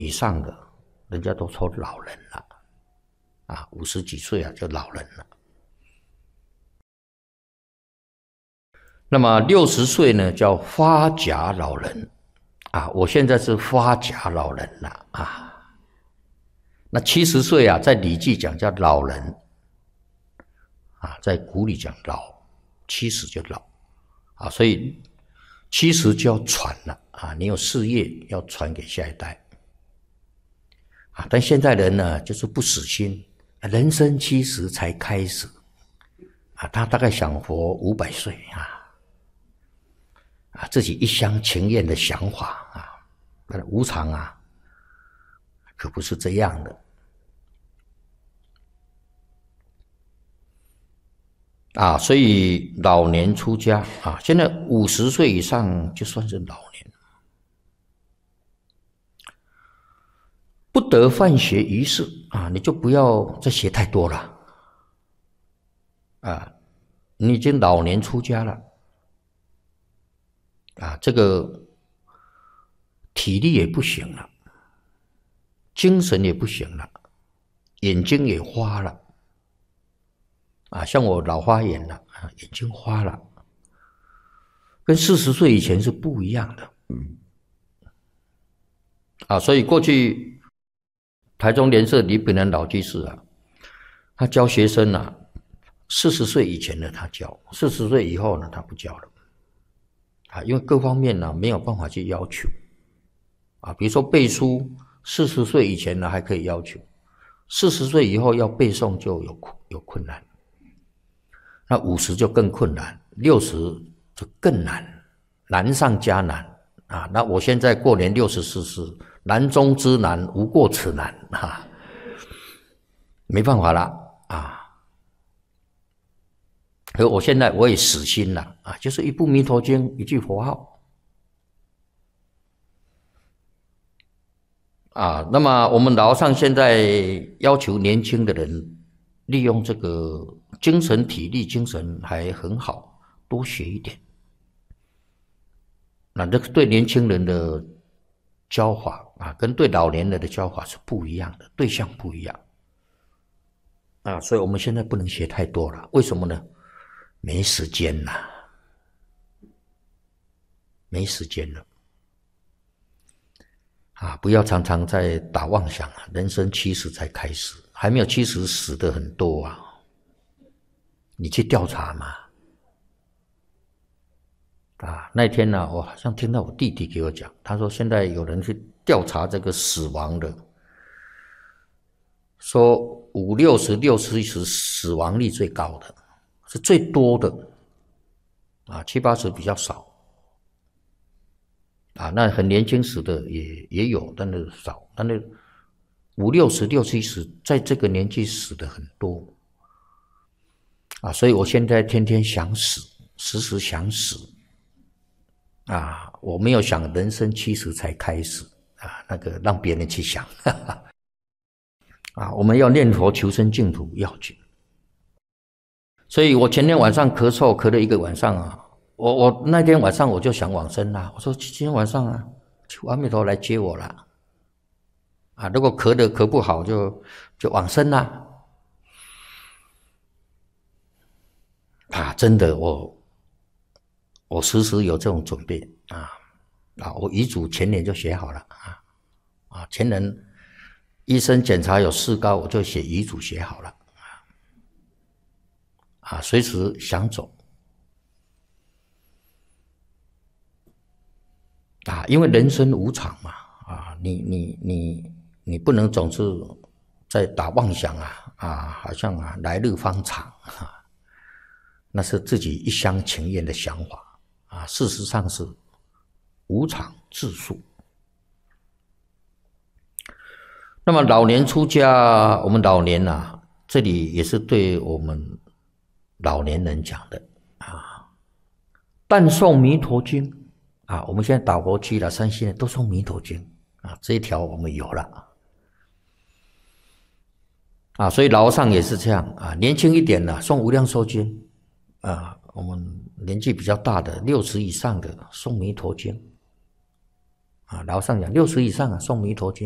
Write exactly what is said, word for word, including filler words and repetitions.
以上的，人家都说老人了，啊，五十几岁啊就老人了。那么六十岁呢叫发甲老人，啊，我现在是发甲老人了啊。那七十岁啊，在《礼记》讲叫老人，啊，在古里讲老，七十就老，啊，所以七十就要传了啊，你有事业要传给下一代，啊，但现在人呢就是不死心，人生七十才开始，啊，他大概想活五百岁啊，啊，自己一厢情愿的想法啊，无常啊，可不是这样的。啊，所以老年出家啊，现在五十岁以上就算是老年，不得犯学于世啊，你就不要再学太多了啊，你已经老年出家了啊，这个体力也不行了，精神也不行了，眼睛也花了。啊，像我老花眼了，啊，眼睛花了，跟四十岁以前是不一样的。嗯，啊，所以过去台中莲社李炳南老居士啊，他教学生啊，四十岁以前的他教，四十岁以后呢，他不教了。啊，因为各方面呢没有办法去要求。啊，比如说背书，四十岁以前呢还可以要求，四十岁以后要背诵就有有困难。那五十就更困难，六十就更难，难上加难啊！那我现在过年六十四岁，难中之难，无过此难啊！没办法了啊！可我现在我也死心了啊，就是一部《弥陀经》，一句佛号啊。那么我们老和尚现在要求年轻的人利用这个精神体力精神还很好，多学一点。那这个对年轻人的教法啊，跟对老年人的教法是不一样的，对象不一样啊，所以我们现在不能学太多了。为什么呢？没时间了，没时间了啊！不要常常在打妄想啊，人生七十才开始，还没有七十死的很多啊。你去调查嘛？啊，那天呢、啊，我好像听到我弟弟给我讲，他说现在有人去调查这个死亡的，说五六十、六七十死亡率最高的，是最多的，啊，七八十比较少，啊，那很年轻死的也也有，但是少，但是五六十、六七十，在这个年纪死的很多。啊，所以我现在天天想死，时时想死，啊，我没有想人生七十才开始，啊，那个让别人去想，哈哈，啊，我们要念佛求生净土要紧。所以我前天晚上咳嗽咳了一个晚上啊，我我那天晚上我就想往生啦，我说今天晚上啊，求阿弥陀来接我啦，啊，如果咳的咳不好就就往生啦。啊，真的，我我时时有这种准备啊啊！我遗嘱前年就写好了啊啊！前年医生检查有四高，我就写遗嘱写好了啊啊！随时想走啊，因为人生无常嘛啊！你你你你不能总是在打妄想啊啊，好像啊来日方长啊。那是自己一厢情愿的想法啊，事实上是无常自数。那么老年出家，我们老年啊，这里也是对我们老年人讲的啊。但诵弥陀经啊，我们现在打佛区了，山西人都诵弥陀经啊，这一条我们有了啊，所以老和尚也是这样啊，年轻一点的诵无量寿经。啊，我们年纪比较大的，六十以上的诵弥陀经，啊，老和尚讲六十以上啊，诵弥陀经。